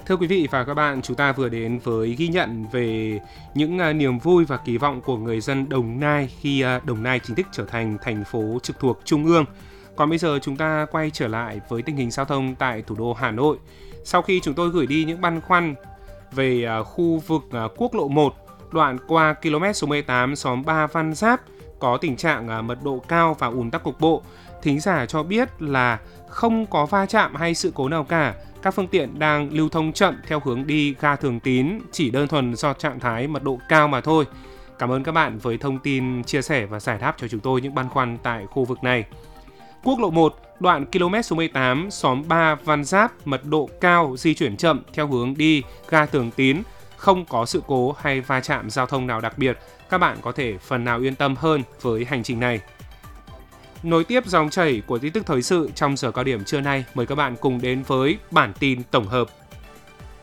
Thưa quý vị và các bạn, chúng ta vừa đến với ghi nhận về những niềm vui và kỳ vọng của người dân Đồng Nai khi Đồng Nai chính thức trở thành thành phố trực thuộc Trung ương. Còn bây giờ chúng ta quay trở lại với tình hình giao thông tại thủ đô Hà Nội. Sau khi chúng tôi gửi đi những băn khoăn về khu vực quốc lộ 1, đoạn qua km số 18 xóm 3 Văn Giáp có tình trạng mật độ cao và ùn tắc cục bộ, thính giả cho biết là không có va chạm hay sự cố nào cả. Các phương tiện đang lưu thông chậm theo hướng đi ga Thường Tín, chỉ đơn thuần do trạng thái mật độ cao mà thôi. Cảm ơn các bạn với thông tin chia sẻ và giải đáp cho chúng tôi những băn khoăn tại khu vực này. Quốc lộ 1, đoạn km số 18, xóm 3 Văn Giáp, mật độ cao, di chuyển chậm theo hướng đi ga Thường Tín, không có sự cố hay va chạm giao thông nào đặc biệt. Các bạn có thể phần nào yên tâm hơn với hành trình này. Nối tiếp dòng chảy của tin tức thời sự trong giờ cao điểm trưa nay, mời các bạn cùng đến với bản tin tổng hợp.